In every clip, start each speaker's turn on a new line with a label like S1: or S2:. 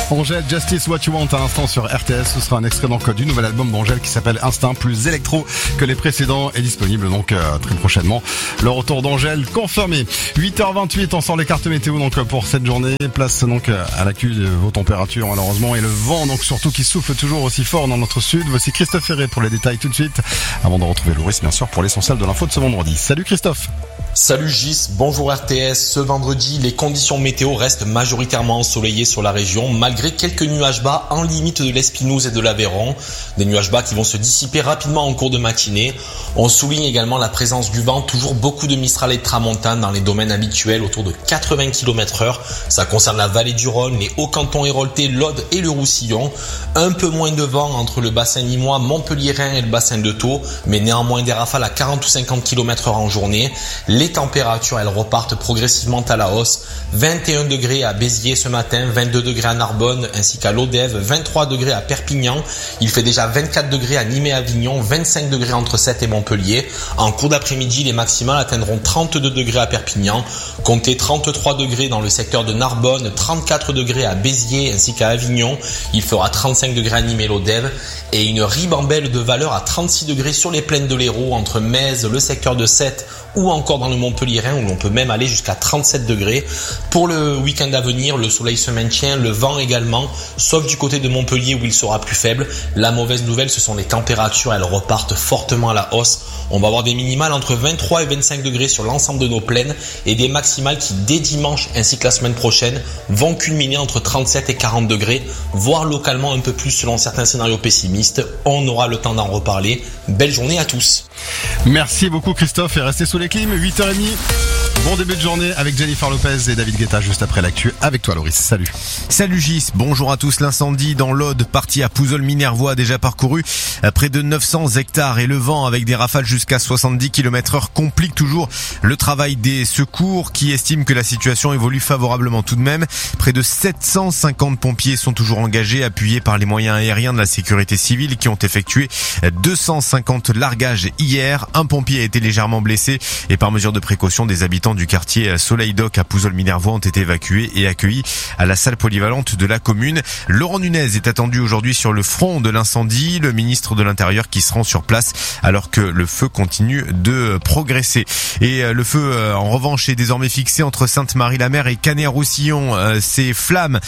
S1: Angèle, Justice What You Want à l'instant sur RTS. Ce sera un extrait donc du nouvel album d'Angèle qui s'appelle Instinct, plus électro que les précédents, est disponible donc très prochainement. Le retour d'Angèle confirmé. 8h28, on sort les cartes météo donc pour cette journée. Place donc à l'accu de vos températures malheureusement et le vent donc surtout qui souffle toujours aussi fort dans notre sud. Voici Christophe Ferré pour les détails tout de suite avant de retrouver Loris bien sûr pour l'essentiel de l'info de ce vendredi. Salut Christophe.
S2: Salut Gis, bonjour RTS. Ce vendredi, les conditions météo restent majoritairement ensoleillées sur la région, malgré quelques nuages bas en limite de l'Espinouse et de l'Aveyron. Des nuages bas qui vont se dissiper rapidement en cours de matinée. On souligne également la présence du vent, toujours beaucoup de Mistral et de Tramontane dans les domaines habituels, autour de 80 km/h. Ça concerne la vallée du Rhône, les Hauts-Cantons héroltais, l'Aude et le Roussillon. Un peu moins de vent entre le bassin nîmois, Montpellier-Rhin et le bassin de Thau, mais néanmoins des rafales à 40 ou 50 km/h en journée. Les températures, elles repartent progressivement à la hausse. 21 degrés à Béziers ce matin, 22 degrés à Narbonne ainsi qu'à Lodève, 23 degrés à Perpignan. Il fait déjà 24 degrés à Nîmes et Avignon, 25 degrés entre Sète et Montpellier. En cours d'après-midi, les maximales atteindront 32 degrés à Perpignan. Comptez 33 degrés dans le secteur de Narbonne, 34 degrés à Béziers ainsi qu'à Avignon. Il fera 35 degrés à Nîmes et Lodève. Et une ribambelle de valeur à 36 degrés sur les plaines de l'Hérault, entre Metz, le secteur de Sète ou encore dans le Montpellier-Rhin où l'on peut même aller jusqu'à 37 degrés. Pour le week-end à venir, le soleil se maintient, le vent également, sauf du côté de Montpellier où il sera plus faible. La mauvaise nouvelle, ce sont les températures, elles repartent fortement à la hausse. On va avoir des minimales entre 23 et 25 degrés sur l'ensemble de nos plaines et des maximales qui, dès dimanche ainsi que la semaine prochaine, vont culminer entre 37 et 40 degrés, voire localement un peu plus selon certains scénarios pessimistes. On aura le temps d'en reparler. Belle journée à tous.
S1: Merci beaucoup Christophe et restez sous les clim, 8h30. Bon début de journée avec Jennifer Lopez et David Guetta juste après l'actu. Avec toi Loris, salut.
S3: Salut Gis, bonjour à tous. L'incendie dans l'Aude, parti à Pouzols-Minervois, a déjà parcouru près de 900 hectares et le vent avec des rafales jusqu'à 70 km/h complique toujours le travail des secours qui estiment que la situation évolue favorablement tout de même. Près de 750 pompiers sont toujours engagés, appuyés par les moyens aériens de la sécurité civile qui ont effectué 250 largages hier. Un pompier a été légèrement blessé et par mesure de précaution, des habitants du quartier Soleil Doc à Pouzols-Minervois ont été évacués et accueillis à la salle polyvalente de la commune. Laurent Nunez est attendu aujourd'hui sur le front de l'incendie, le ministre de l'Intérieur qui se rend sur place alors que le feu continue de progresser. Et le feu en revanche est désormais fixé entre Sainte-Marie-la-Mer et Canet-Roussillon. Ces flammes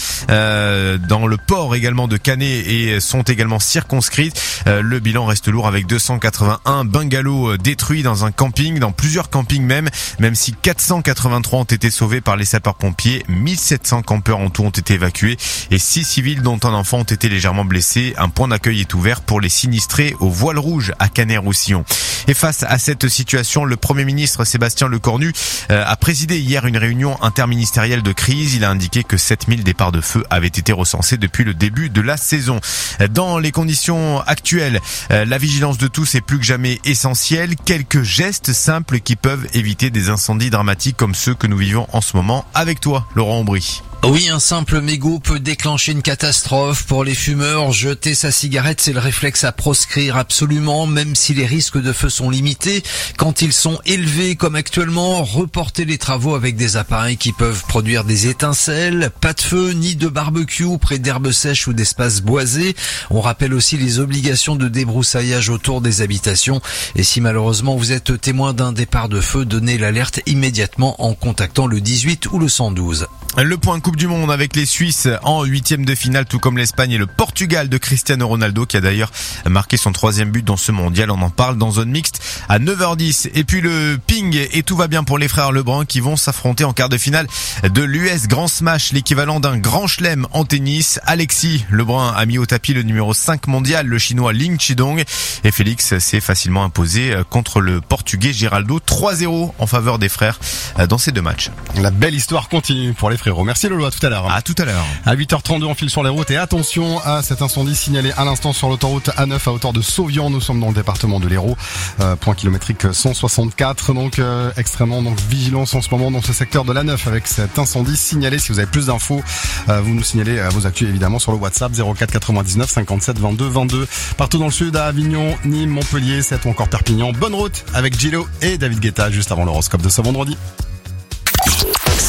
S3: dans le port également de Canet et sont également circonscrites. Le bilan reste lourd avec 281 bungalows détruits dans un camping, dans plusieurs campings même si 483 ont été sauvés par les sapeurs-pompiers, 1700 campeurs en tout ont été évacués et 6 civils dont un enfant ont été légèrement blessés. Un point d'accueil est ouvert pour les sinistrés au Voile Rouge à Canet-Roussillon. Et face à cette situation, le Premier ministre Sébastien Lecornu a présidé hier une réunion interministérielle de crise. Il a indiqué que 7000 départs de feu avaient été recensés depuis le début de la saison. Dans les conditions actuelles, la vigilance de tous est plus que jamais essentielle. Quelques gestes simples qui peuvent éviter des incendies dramatiques comme ceux que nous vivons en ce moment avec toi, Laurent Aubry.
S4: Oui, un simple mégot peut déclencher une catastrophe. Pour les fumeurs, jeter sa cigarette, c'est le réflexe à proscrire absolument, même si les risques de feu sont limités. Quand ils sont élevés, comme actuellement, reporter les travaux avec des appareils qui peuvent produire des étincelles. Pas de feu, ni de barbecue près d'herbes sèches ou d'espaces boisés. On rappelle aussi les obligations de débroussaillage autour des habitations. Et si malheureusement vous êtes témoin d'un départ de feu, donnez l'alerte immédiatement en contactant le 18 ou le 112.
S3: Le point Coupe du Monde avec les Suisses en 8e de finale, tout comme l'Espagne et le Portugal de Cristiano Ronaldo qui a d'ailleurs marqué son 3e but dans ce mondial. On en parle dans zone mixte à 9h10. Et puis le ping et tout va bien pour les frères Lebrun qui vont s'affronter en quart de finale de l'US Grand Smash, l'équivalent d'un grand chelem en tennis. Alexis Lebrun a mis au tapis le numéro 5 mondial, le chinois Ling Chidong, et Félix s'est facilement imposé contre le portugais Giraldo 3-0 en faveur des frères dans ces deux matchs.
S1: La belle histoire continue pour les frérots. Merci Lolo, à tout à l'heure.
S3: À tout à l'heure.
S1: À 8h32, on file sur les routes et attention à cet incendie signalé à l'instant sur l'autoroute A9 à hauteur de Sauvian. Nous sommes dans le département de l'Hérault, point kilométrique 164. Donc extrêmement vigilance en ce moment dans ce secteur de l'A9 avec cet incendie signalé. Si vous avez plus d'infos, vous nous signalez vos actus évidemment sur le WhatsApp 04 99 57 22 22. Partout dans le sud, à Avignon, Nîmes, Montpellier, Sète ou encore Perpignan. Bonne route avec Gillo et David Guetta juste avant l'horoscope de ce vendredi.
S5: C'était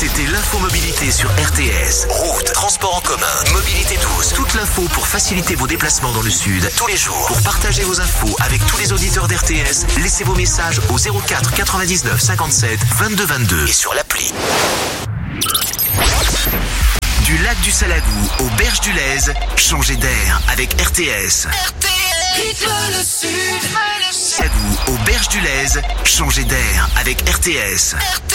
S5: l'info mobilité sur RTS. Route, transport en commun, mobilité douce. Toute l'info pour faciliter vos déplacements dans le sud tous les jours. Pour partager vos infos avec tous les auditeurs d'RTS, laissez vos messages au 04 99 57 22 22 et sur l'appli. Du lac du Salagou aux berges du Lez, changez d'air avec RTS.
S6: Le sud.
S5: Salagou aux berges du Lez, changez d'air avec RTS.